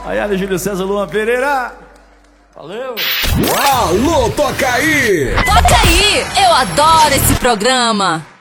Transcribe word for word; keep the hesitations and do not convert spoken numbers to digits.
Ayara, Júlio César, Luan Pereira. Valeu. Alô, toca aí. Toca aí. Eu adoro esse programa.